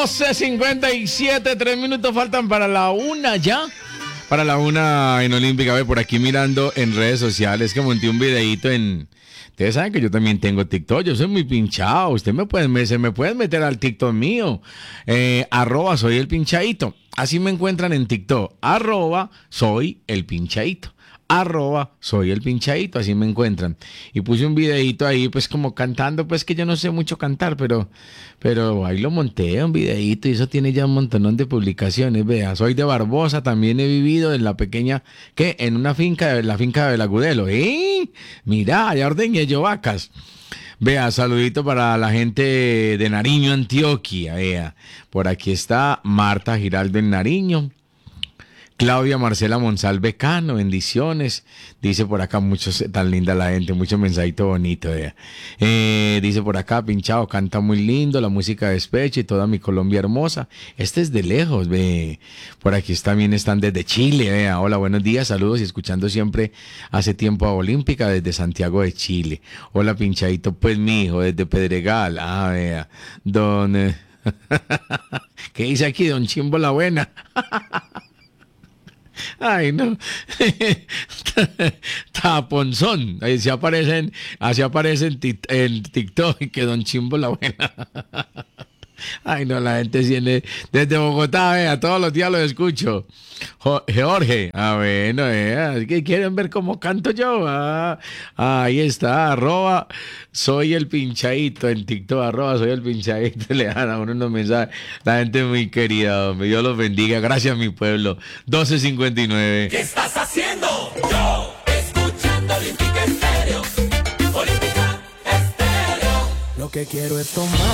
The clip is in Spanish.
12:57, 3 minutos faltan para la una ya. Para la una en Olímpica. Ve por aquí mirando en redes sociales que monté un videíto en... Ustedes saben que yo también tengo TikTok, yo soy muy pinchado. Usted se me pueden meter al TikTok mío. @soy el pinchadito. Así me encuentran en TikTok. @soy el pinchadito. @soy el pinchadito, así me encuentran. Y puse un videíto ahí, pues como cantando, pues que yo no sé mucho cantar, pero ahí lo monté, un videíto, y eso tiene ya un montón de publicaciones. Vea, soy de Barbosa, también he vivido en la pequeña, ¿qué? En una finca, la finca de Belagudelo. Mira, ya ordeñé yo vacas. Vea, saludito para la gente de Nariño, Antioquia. Vea, por aquí está Marta Giraldo en Nariño. Claudia Marcela Monsalve Cano, bendiciones. Dice por acá, muchos, tan linda la gente, mucho mensajito bonito. Dice por acá, pinchado, canta muy lindo, la música de despecho y toda mi Colombia hermosa. Este es de lejos, ve. Por aquí también están desde Chile, vea. Hola, buenos días, saludos y escuchando siempre hace tiempo a Olímpica desde Santiago de Chile. Hola, pinchadito, pues mi hijo, desde Pedregal. Vea. Don... ¿Qué dice aquí, don Chimbo la Buena? Ay, no. Taponzón. Así aparece en TikTok, y que don Chimbo la Buena. Ay, no, la gente tiene... Desde Bogotá, vea, todos los días lo escucho. Jorge, bueno, ¿qué quieren ver cómo canto yo? Ahí está, @soy el pinchadito en TikTok, @soy el pinchadito, le dan a uno unos mensajes. La gente es muy querida, hombre, Dios los bendiga, gracias mi pueblo. 12:59. ¿Qué estás haciendo? Yo, escuchando Olímpica Estéreo. Olímpica Estéreo. Lo que quiero es tomar